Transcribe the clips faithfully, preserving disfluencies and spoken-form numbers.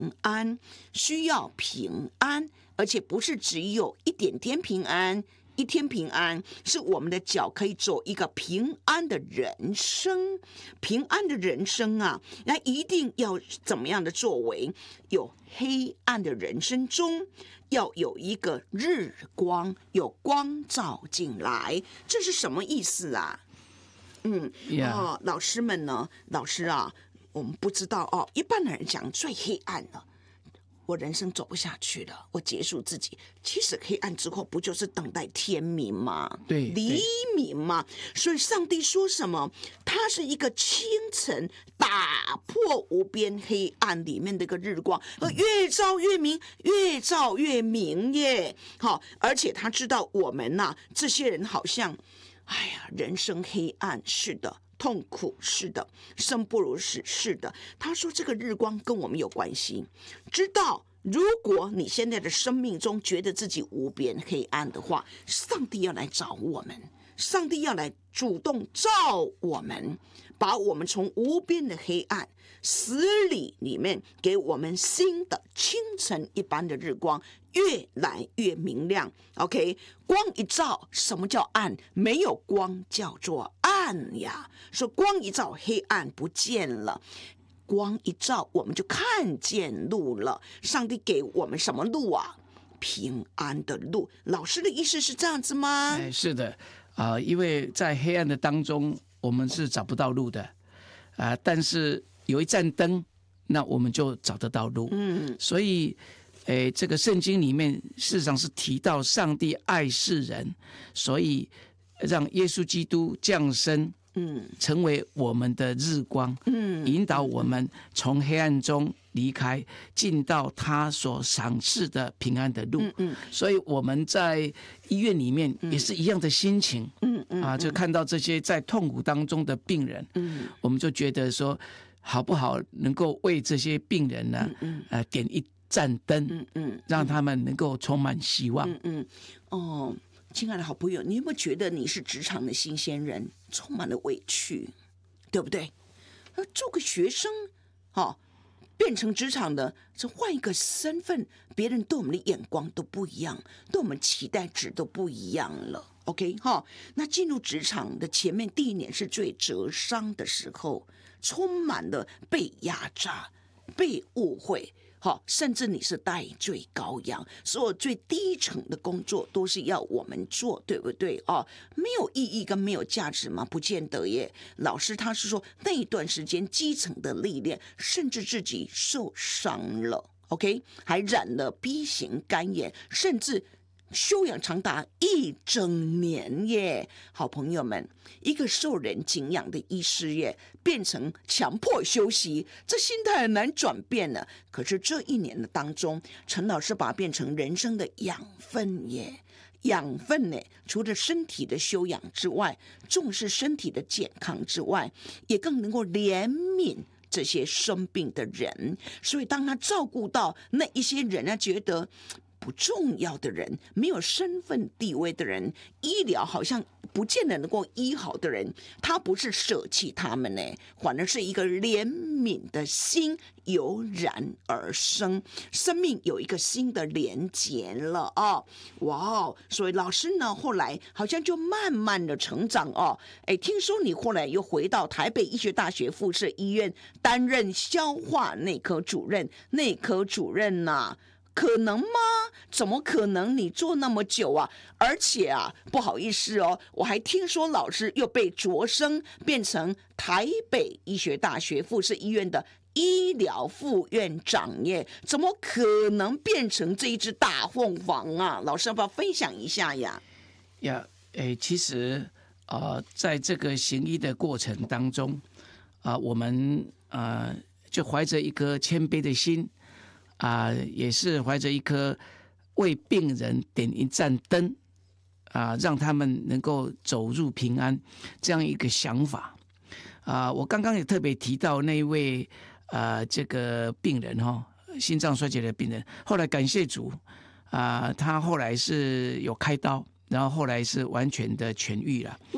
安，需要平安，而且不是只有一点点平安，一天平安，是我们的脚可以走一个平安的人生。平安的人生啊，那一定要怎么样的作为？有黑暗的人生中，要有一个日光，有光照进来，这是什么意思啊？嗯， Yeah. 哦，老师们呢？老师啊，我们不知道哦。一般的人讲最黑暗了，我人生走不下去了，我结束自己。其实黑暗之后，不就是等待天明吗？ 对， 黎明吗？所以上帝说什么？它是一个清晨打破无边黑暗里面的一个日光，而越照越明，越照越明耶。好，而且他知道我们呐、啊，这些人好像。哎呀，人生黑暗，是的，痛苦，是的，生不如死，是的。他说这个日光跟我们有关系，知道如果你现在的生命中觉得自己无边黑暗的话，上帝要来找我们，上帝要来主动照我们，把我们从无边的黑暗死里里面给我们新的清晨一般的日光，越来越明亮。 OK， 光一照，什么叫暗？没有光叫做暗呀。说光一照，黑暗不见了，光一照，我们就看见路了。上帝给我们什么路啊？平安的路。老师的意思是这样子吗？ 哎，是的啊、呃，因为在黑暗的当中，我们是找不到路的啊、呃，但是有一盏灯，那我们就找得到路。嗯，所以，诶，这个圣经里面事实上是提到上帝爱世人，所以让耶稣基督降生，嗯，成为我们的日光，嗯，引导我们从黑暗中离开，进到他所赏赐的平安的路。嗯嗯，所以我们在医院里面也是一样的心情。嗯嗯，啊，就看到这些在痛苦当中的病人，嗯，我们就觉得说，好不好能够为这些病人呢，嗯呃，点一盏灯，嗯嗯，让他们能够充满希望。 嗯嗯，哦。亲爱的好朋友，你有没有觉得你是职场的新鲜人，充满了委屈，对不对？做个学生，哦，变成职场的，这换一个身份，别人对我们的眼光都不一样，对我们期待值都不一样了。OK 哈、哦，那进入职场的前面第一年是最折伤的时候，充满了被压榨、被误会。好，甚至你是代罪羔羊，所有最低层的工作都是要我们做，对不对？哦，没有意义跟没有价值吗？不见得耶。老师他是说那一段时间基层的历练，甚至自己受伤了 ，OK， 还染了 B 型肝炎，甚至休养长达一整年耶。好朋友们，一个受人敬仰的医师耶，变成强迫休息，这心态很难转变呢。可是这一年的当中，陈老师把它变成人生的养分耶。养分呢，除了身体的修养之外，重视身体的健康之外，也更能够怜悯这些生病的人。所以当他照顾到那一些人啊，觉得不重要的人，没有身份地位的人，医疗好像不见得能够医好的人，他不是舍弃他们呢，反而是一个怜悯的心油然而生，生命有一个新的连结了哦。哇哦！所以老师呢，后来好像就慢慢的成长哦。哎，听说你后来又回到台北医学大学附设医院担任消化内科主任，内科主任呐、啊。可能吗？怎么可能？你做那么久啊！而且啊，不好意思哦，我还听说老师又被擢升变成台北医学大学附设医院的医疗副院长耶！怎么可能变成这一只大凤凰啊？老师要不要分享一下呀？ 呀，诶，其实呃，在这个行医的过程当中啊、呃，我们呃就怀着一颗谦卑的心。啊、呃，也是怀着一颗为病人点一盏灯啊、呃，让他们能够走入平安这样一个想法啊、呃。我刚刚也特别提到那一位啊、呃，这个病人哈、哦，心脏衰竭的病人，后来感谢主啊、呃，他后来是有开刀，然后后来是完全的痊愈了。 哇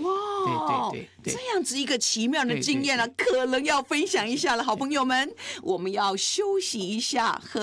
对对对， 这样子一个奇妙的经验啊，可能要分享一下了，好朋友们，我们要休息一下。